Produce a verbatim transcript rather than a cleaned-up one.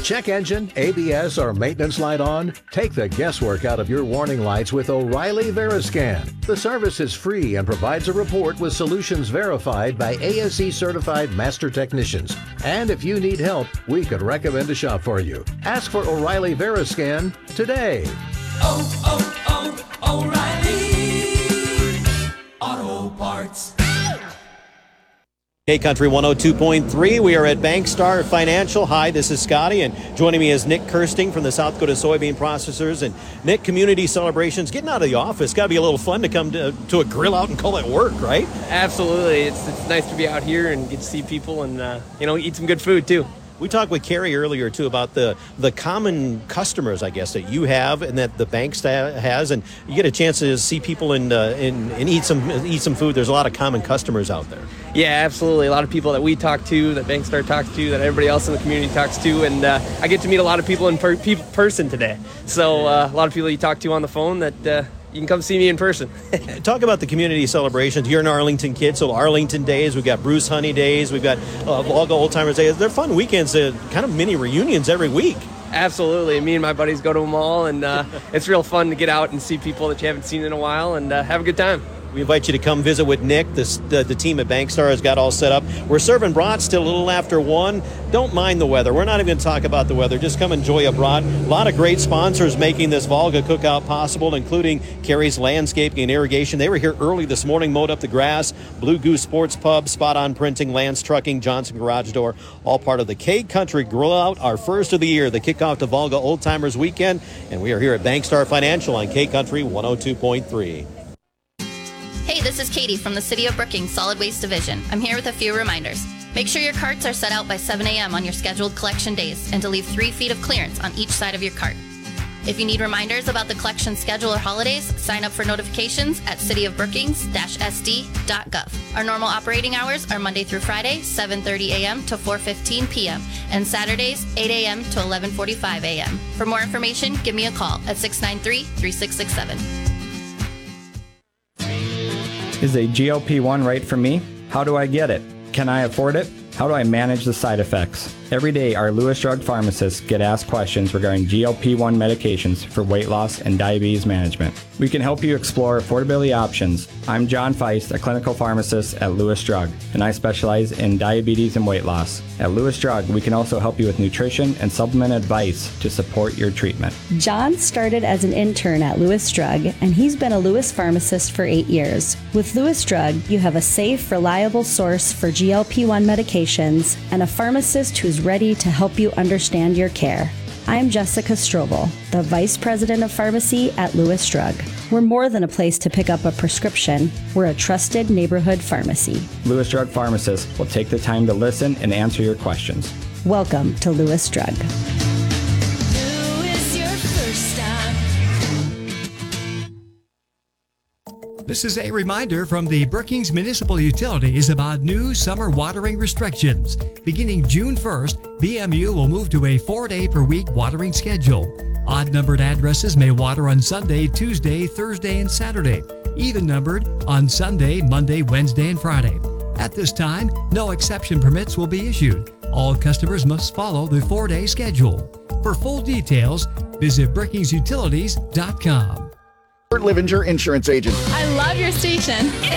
check engine, A B S, or maintenance light on? Take the guesswork out of your warning lights with O'Reilly Veriscan. The service is free and provides a report with solutions verified by A S E certified master technicians. And if you need help, we could recommend a shop for you. Ask for O'Reilly Veriscan today. Oh, oh, oh, O'Reilly Auto Parts. K-Country one oh two point three. We are at Bankstar Financial. Hi, this is Scotty, and joining me is Nick Kirsting from the South Dakota Soybean Processors. And Nick, community celebrations, getting out of the office, got to be a little fun to come to, to a grill out and call it work, right? Absolutely. It's it's nice to be out here and get to see people and, uh, you know, eat some good food, too. We talked with Carrie earlier, too, about the, the common customers, I guess, that you have and that the bank staff has, and you get a chance to see people and, uh, and, and eat some eat some food. There's a lot of common customers out there. Yeah, absolutely. A lot of people that we talk to, that Bankstar talks to, that everybody else in the community talks to, and uh, I get to meet a lot of people in per- pe- person today. So uh, a lot of people you talk to on the phone that uh, you can come see me in person. Talk about the community celebrations. You're an Arlington kid, so Arlington Days. We've got Bruce Honey Days. We've got uh, Volga Old Timers Days. They're fun weekends, uh, kind of mini reunions every week. Absolutely. Me and my buddies go to them all, and uh, it's real fun to get out and see people that you haven't seen in a while and uh, have a good time. We invite you to come visit with Nick. This, the, the team at Bankstar has got all set up. We're serving brats till a little after one. Don't mind the weather. We're not even going to talk about the weather. Just come enjoy a brat. A lot of great sponsors making this Volga cookout possible, including Carrie's Landscaping and Irrigation. They were here early this morning, mowed up the grass. Blue Goose Sports Pub, Spot On Printing, Lance Trucking, Johnson Garage Door, all part of the K-Country Grill Out, our first of the year, the kickoff to Volga Old Timers Weekend. And we are here at Bankstar Financial on K-Country one oh two point three. Hey, this is Katie from the City of Brookings Solid Waste Division. I'm here with a few reminders. Make sure your carts are set out by seven a.m. on your scheduled collection days and to leave three feet of clearance on each side of your cart. If you need reminders about the collection schedule or holidays, sign up for notifications at city of brookings dash s d dot gov. Our normal operating hours are Monday through Friday, seven thirty a.m. to four fifteen p.m. and Saturdays, eight a.m. to eleven forty-five a.m. For more information, give me a call at six nine three, three six six seven. Is a G L P one right for me? How do I get it? Can I afford it? How do I manage the side effects? Every day, our Lewis Drug pharmacists get asked questions regarding G L P one medications for weight loss and diabetes management. We can help you explore affordability options. I'm John Feist, a clinical pharmacist at Lewis Drug, and I specialize in diabetes and weight loss. At Lewis Drug, we can also help you with nutrition and supplement advice to support your treatment. John started as an intern at Lewis Drug, and he's been a Lewis pharmacist for eight years. With Lewis Drug, you have a safe, reliable source for G L P one medications and a pharmacist who's ready to help you understand your care. I'm Jessica Strobel, the Vice President of Pharmacy at Lewis Drug. We're more than a place to pick up a prescription. We're a trusted neighborhood pharmacy. Lewis Drug pharmacists will take the time to listen and answer your questions. Welcome to Lewis Drug. This is a reminder from the Brookings Municipal Utilities about new summer watering restrictions. Beginning June first, B M U will move to a four-day per week watering schedule. Odd-numbered addresses may water on Sunday, Tuesday, Thursday, and Saturday. Even-numbered on Sunday, Monday, Wednesday, and Friday. At this time, no exception permits will be issued. All customers must follow the four-day schedule. For full details, visit brookings utilities dot com. Bert Livinger, insurance agent. I love your station.